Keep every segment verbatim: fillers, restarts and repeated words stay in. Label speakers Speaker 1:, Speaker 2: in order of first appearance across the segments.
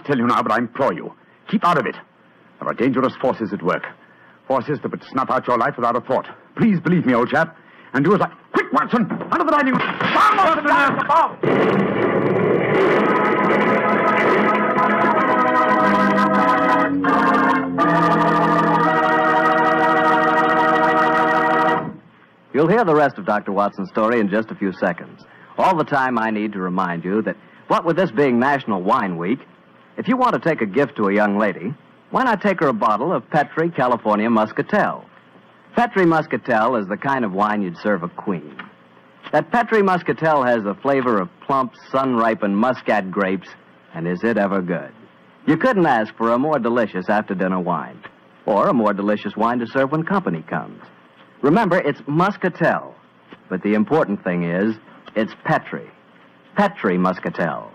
Speaker 1: tell you now, but I implore you. Keep out of it. There are dangerous forces at work. Forces that would snuff out your life without a thought. Please believe me, old chap. And do as I... Quick, Watson! Out of the dining room! Bomb off the gas! The bomb!
Speaker 2: You'll hear the rest of Doctor Watson's story in just a few seconds. All the time I need to remind you that, what with this being National Wine Week, if you want to take a gift to a young lady, why not take her a bottle of Petri California Muscatel? Petri Muscatel is the kind of wine you'd serve a queen. That Petri Muscatel has the flavor of plump, sun-ripened Muscat grapes, and is it ever good? You couldn't ask for a more delicious after-dinner wine, or a more delicious wine to serve when company comes. Remember, it's Muscatel, but the important thing is, it's Petri. Petri Muscatel.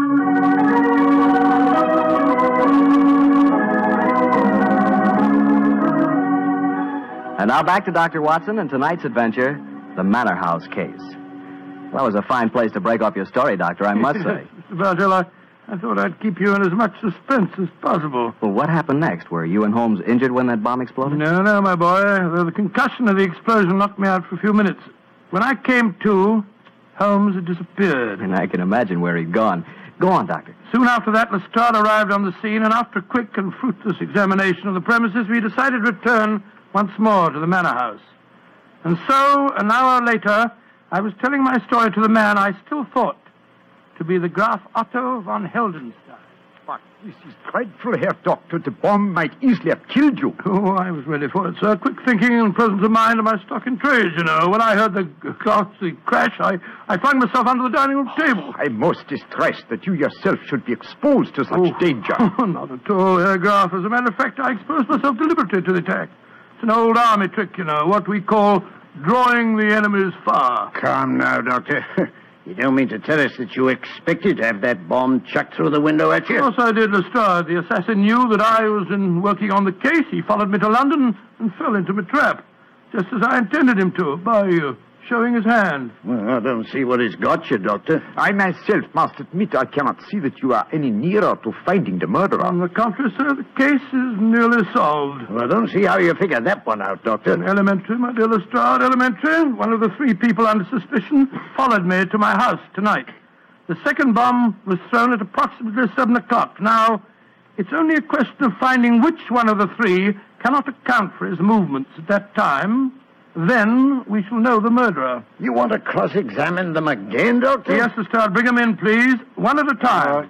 Speaker 2: And now back to Doctor Watson and tonight's adventure, the Manor House case. Well, it was a fine place to break off your story, Doctor, I must say.
Speaker 3: Mister Bartell, I, I thought I'd keep you in as much suspense as possible.
Speaker 2: Well, what happened next? Were you and Holmes injured when that bomb exploded?
Speaker 3: No, no, my boy. The concussion of the explosion knocked me out for a few minutes. When I came to, Holmes had disappeared.
Speaker 2: And I can imagine where he'd gone. Go on, Doctor.
Speaker 3: Soon after that, Lestrade arrived on the scene, and after a quick and fruitless examination of the premises, we decided to return once more to the Manor House. And so, an hour later, I was telling my story to the man I still thought to be the Graf Otto von Heldenstein.
Speaker 1: But this is dreadful, Herr Doctor. The bomb might easily have killed you.
Speaker 3: Oh, I was ready for it, sir. Quick thinking and presence of mind are my stock in trade, you know. When I heard the ghastly crash, I, I flung myself under the dining room table.
Speaker 1: I'm most distressed that you yourself should be exposed to such
Speaker 3: oh,
Speaker 1: danger.
Speaker 3: Not at all, Herr Graf. As a matter of fact, I exposed myself deliberately to the attack. It's an old army trick, you know, what we call drawing the enemy's fire.
Speaker 4: Calm now, Doctor. You don't mean to tell us that you expected to have that bomb chucked through the window at you?
Speaker 3: Of course I did, Lestrade. The assassin knew that I was in working on the case. He followed me to London and fell into my trap, just as I intended him to, by uh, showing his hand.
Speaker 4: Well, I don't see what he's got you, Doctor.
Speaker 1: I myself must admit I cannot see that you are any nearer to finding the murderer.
Speaker 3: On the contrary, sir, the case is nearly solved.
Speaker 4: Well, I don't see how you figured that one out, Doctor.
Speaker 3: Elementary, my dear Lestrade, elementary. One of the three people under suspicion followed me to my house tonight. The second bomb was thrown at approximately seven o'clock. Now, it's only a question of finding which one of the three cannot account for his movements at that time. Then we shall know the murderer.
Speaker 4: You want to cross-examine them again, Doctor?
Speaker 3: Yes, Lestrade. Bring them in, please. One at a time.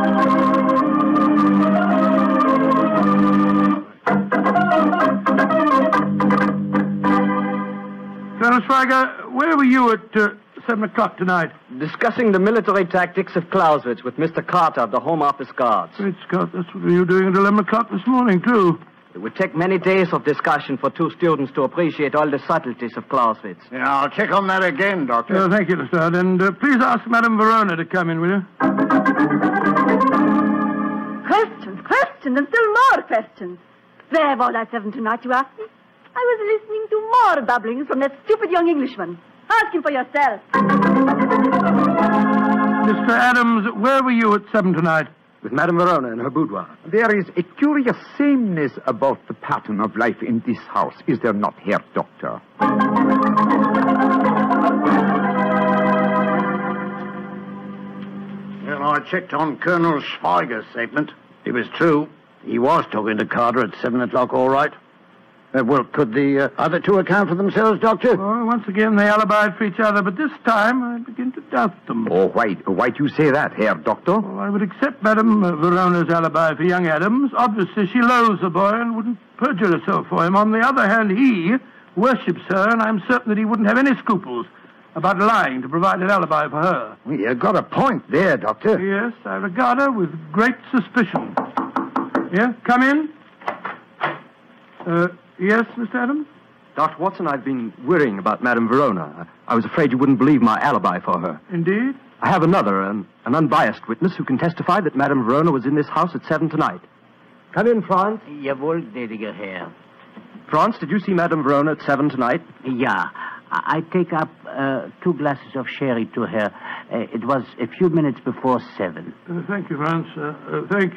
Speaker 3: Colonel Schweiger, where were you at uh, seven o'clock tonight?
Speaker 2: Discussing the military tactics of Clausewitz with Mister Carter of the Home Office Guards.
Speaker 3: Great Scott, that's what you were doing at eleven o'clock this morning, too.
Speaker 2: It would take many days of discussion for two students to appreciate all the subtleties of Clausewitz.
Speaker 4: Yeah, I'll check on that again, Doctor.
Speaker 3: Uh, thank you, Lestrade. And uh, please ask Madame Verona to come in, will you?
Speaker 5: Questions, questions, and still more questions. Where was I seven tonight, you ask me? I was listening to more babblings from that stupid young Englishman. Ask him for yourself.
Speaker 3: Mister Adams, where were you at seven tonight?
Speaker 2: With Madame Verona in her boudoir.
Speaker 1: There is a curious sameness about the pattern of life in this house, is there not, Herr Doctor?
Speaker 4: Well, I checked on Colonel Schweiger's statement. It was true. He was talking to Carter at seven o'clock, all right. Uh, well, could the uh, other two account for themselves, Doctor?
Speaker 3: Oh, once again, they alibied for each other, but this time I begin to doubt them.
Speaker 1: Oh, why, why do you say that, Herr Doctor?
Speaker 3: Well, I would accept Madame Verona's alibi for young Adams. Obviously, she loathes the boy and wouldn't perjure herself for him. On the other hand, he worships her, and I'm certain that he wouldn't have any scruples about lying to provide an alibi for her.
Speaker 4: Well, you got a point there, Doctor.
Speaker 3: Yes, I regard her with great suspicion. Yeah, come in. Uh... Yes, Mister Adams?
Speaker 2: Doctor Watson, I've been worrying about Madame Verona. I was afraid you wouldn't believe my alibi for her.
Speaker 3: Indeed?
Speaker 2: I have another, an, an unbiased witness who can testify that Madame Verona was in this house at seven tonight. Come in, Franz.
Speaker 6: Jawohl, gnädiger Herr.
Speaker 2: Franz, did you see Madame Verona at seven tonight?
Speaker 6: Ja. I I take up uh, two glasses of sherry to her. Uh, it was a few minutes before seven.
Speaker 3: Uh, thank you, Franz. Uh, uh, thank you.